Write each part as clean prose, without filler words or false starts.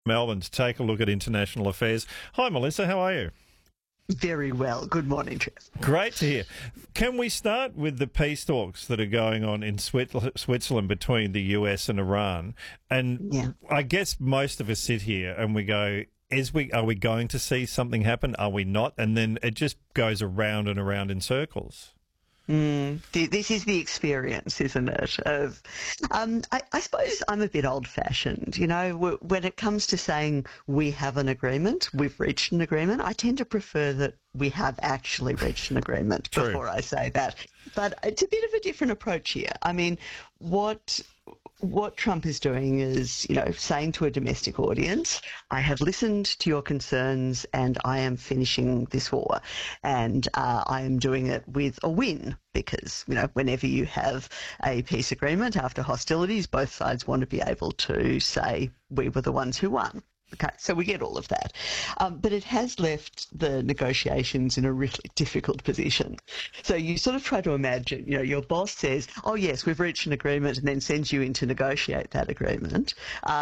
Melbourne to take a look at international affairs. Hi, Melissa. How are you? Very well. Good morning, Trev. Great to hear. Can we start with the peace talks that are going on in Switzerland between the US and Iran? And I guess most of us sit here and we go, are we going to see something happen? Are we not? And then it just goes around and around in circles. This is the experience, isn't it? Of, I suppose I'm a bit old-fashioned. You know, when it comes to saying we have an agreement, we've reached an agreement, I tend to prefer that we have actually reached an agreement before I say that. But it's a bit of a different approach here. I mean, what Trump is doing is, you know, saying to a domestic audience, I have listened to your concerns and I am finishing this war. And I am doing it with a win because, you know, whenever you have a peace agreement after hostilities, both sides want to be able to say we were the ones who won. Okay, so we get all of that. But it has left the negotiations in a really difficult position. So you sort of try to imagine, you know, your boss says, oh, yes, we've reached an agreement, and then sends you in to negotiate that agreement.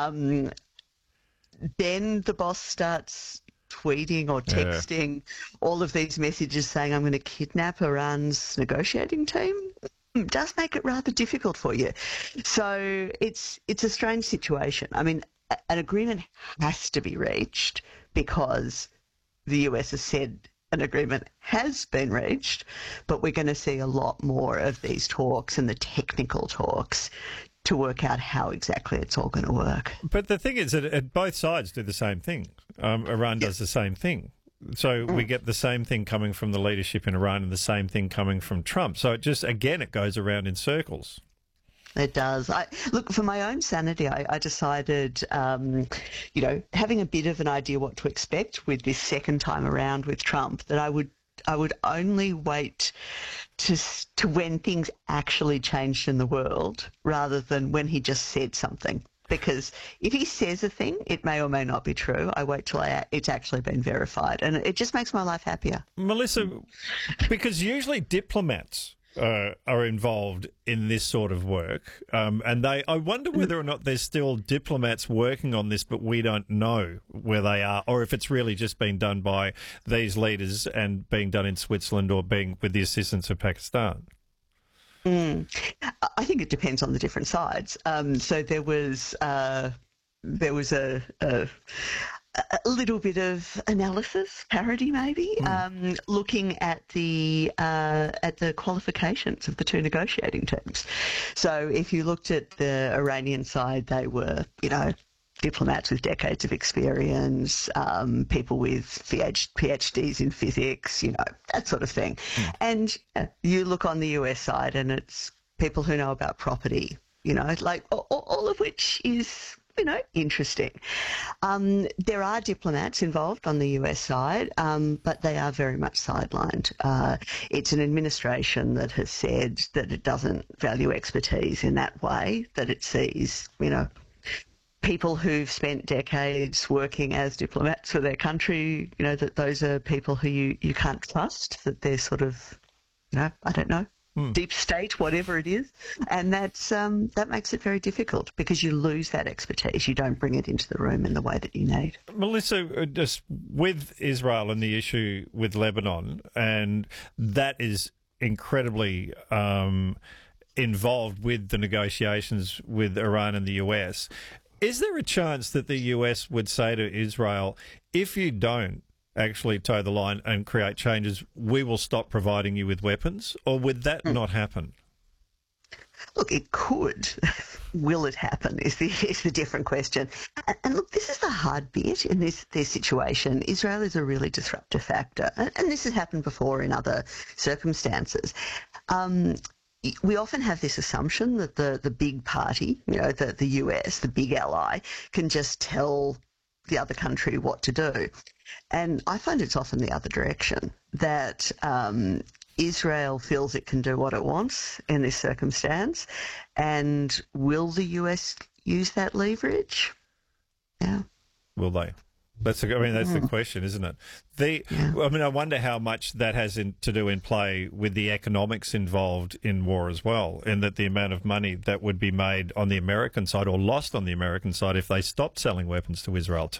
Then the boss starts tweeting or texting all of these messages saying, I'm going to kidnap Iran's negotiating team. Does make it rather difficult for you. So it's a strange situation. I mean, an agreement has to be reached because the US has said an agreement has been reached, but we're going to see a lot more of these talks and the technical talks to work out how exactly it's all going to work. But the thing is that both sides do the same thing. Iran does the same thing. So we get the same thing coming from the leadership in Iran and the same thing coming from Trump. So it just, again, it goes around in circles. It does. Look, for my own sanity, I decided, you know, having a bit of an idea what to expect with this second time around with Trump, that I would only wait to when things actually changed in the world rather than when he just said something. Because if he says a thing, it may or may not be true. I wait till it's actually been verified. And it just makes my life happier. Melissa, because usually diplomats are involved in this sort of work. And I wonder whether or not there's still diplomats working on this, but we don't know where they are, or if it's really just been done by these leaders and being done in Switzerland or being with the assistance of Pakistan. I think it depends on the different sides. So there was a little bit of analysis, parody maybe, looking at the qualifications of the two negotiating teams. So if you looked at the Iranian side, they were, you know, diplomats with decades of experience, people with PhDs in physics, you know, that sort of thing. And you look on the US side and it's people who know about property, you know, like all of which is, you know, interesting. There are diplomats involved on the US side, but they are very much sidelined. It's an administration that has said that it doesn't value expertise in that way, that it sees, you know, people who've spent decades working as diplomats for their country, you know, that those are people who you can't trust, that they're sort of, you know, I don't know, deep state, whatever it is. And that makes it very difficult because you lose that expertise. You don't bring it into the room in the way that you need. Melissa, just with Israel and the issue with Lebanon, and that is incredibly involved with the negotiations with Iran and the US. Is there a chance that the US would say to Israel, if you don't actually toe the line and create changes, we will stop providing you with weapons? Or would that not happen? Look, it could. Will it happen is the different question. And look, this is the hard bit in this situation. Israel is a really disruptive factor. And this has happened before in other circumstances. We often have this assumption that the big party, you know, the US, the big ally, can just tell the other country what to do. And I find it's often the other direction, that Israel feels it can do what it wants in this circumstance. And will the US use that leverage? Yeah. Will they? That's the question, isn't it? I wonder how much that has to do in play with the economics involved in war as well, and that the amount of money that would be made on the American side or lost on the American side if they stopped selling weapons to Israel